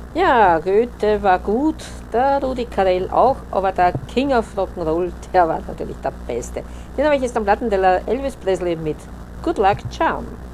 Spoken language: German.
Ja, Goethe war gut, der Rudi Carell auch, aber der King of Rock'n'Roll, der war natürlich der Beste. Den habe ich jetzt am Plattenteller Elvis Presley mit Good Luck Charm.